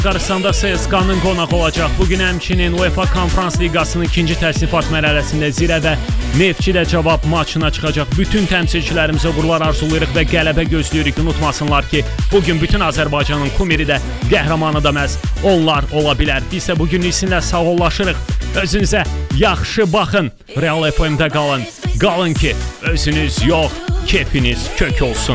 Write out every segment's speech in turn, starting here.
Qarşısında CSKA-nın qonaq olacaq. Bugün həmçinin UEFA Konferans Liqasının ikinci təsnifat mərhələsində Zirə Neftçilə cavab maçına çıxacaq. Bütün təmsilçilərimizə uğurlar arzulayırıq və qələbə gözləyirik. Unutmasınlar ki, bugün bütün Azərbaycanın kumiri də, qəhrəmanı da məhz onlar ola bilər. Biz də bugün sizinlə sağollaşırıq. Özünüzə yaxşı baxın. Real FM-də qalın. Qalın ki, özünüz yox, keyfiniz kök olsun.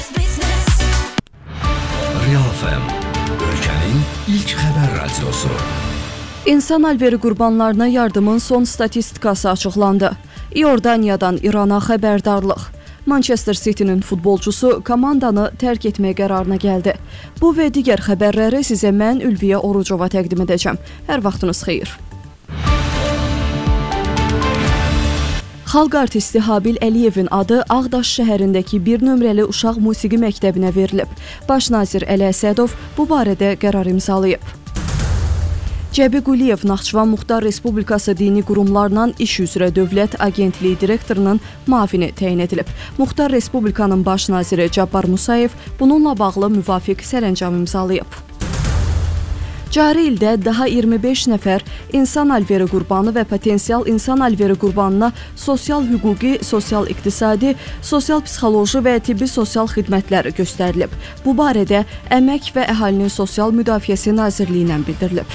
Real FM, ölkənin ilk xəbər radiosu. İnsan alveri qurbanlarına yardımın son statistikası açıqlandı. İordaniyadan İrana xəbərdarlıq. Manchester City-nin futbolcusu komandanı tərk etməyə qərarına gəldi. Bu və digər xəbərləri sizə mən Ülviyə Orucova təqdim edəcəm. Hər vaxtınız xeyir. Xalq artisti Habil Əliyevin adı Ağdaş şəhərindəki bir nömrəli uşaq musiqi məktəbinə verilib. Baş nazir Əli Əsədov bu barədə qərar imzalayıb. Cəbi Quliyev Naxçıvan Muxtar Respublikası dini qurumlarla iş üzrə Dövlət Agentliyi direktorunun müavini təyin edilib. Muxtar Respublikanın baş naziri Cabbar Musayev bununla bağlı müvafiq sərəncam imzalayıb. Cari ildə daha 25 nəfər insan alveri qurbanı və potensial insan alveri qurbanına sosial hüquqi, sosial-iqtisadi, sosial-psixoloji və tibbi sosial xidmətlər göstərilib. Bu barədə Əmək və Əhalinin Sosial Müdafiəsi Nazirliyindən bildirilib.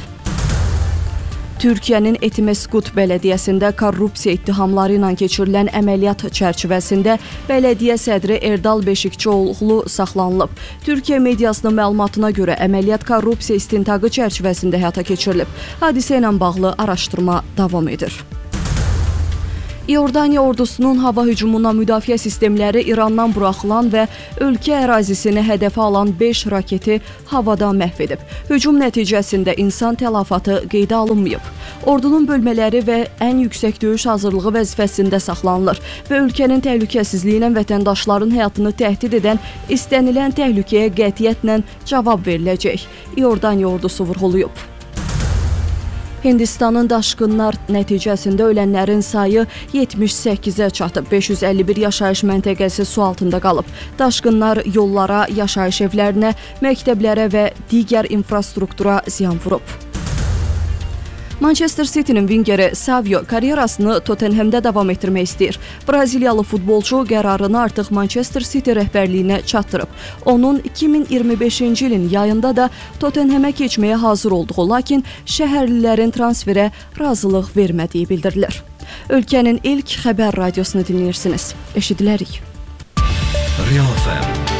Türkiyənin Etimeskut bələdiyyəsində korrupsiya ittihamları ilə keçirilən əməliyyat çərçivəsində bələdiyyə sədri Erdal Beşikçioğlu saxlanılıb. Türkiyə mediasının məlumatına görə əməliyyat korrupsiya istintaqı çərçivəsində həyata keçirilib. Hadisə ilə bağlı araşdırma davam edir. İordaniya ordusunun hava hücumuna müdafiə sistemləri İrandan buraxılan və ölkə ərazisini hədəfə alan 5 raketi havada məhv edib. Hücum nəticəsində insan tələfatı qeydə alınmayıb. Ordunun bölmələri və ən yüksək döyüş hazırlığı vəzifəsində saxlanılır və ölkənin təhlükəsizliyi ilə vətəndaşların həyatını təhdid edən istənilən təhlükəyə qətiyyətlə cavab veriləcək. İordaniya ordusu vurğulayıb. Hindistanın daşqınlar nəticəsində ölənlərin sayı 78-ə çatıb. 551 yaşayış məntəqəsi su altında qalıb. Daşqınlar yollara, yaşayış evlərinə, məktəblərə və digər infrastruktura ziyan vurub. Manchester City-nin vingeri Savio karyerasını Tottenham'da davam etdirmək istəyir. Braziliyalı futbolçu qərarını artıq Manchester City rəhbərliyinə çatdırıb. Onun 2025-ci ilin yayında da Tottenham'a keçməyə hazır olduğu, lakin şəhərlilərin transferə razılıq vermədiyi bildirilir. Ölkənin ilk xəbər radiosunu dinləyirsiniz. Eşidilərik. Real FM.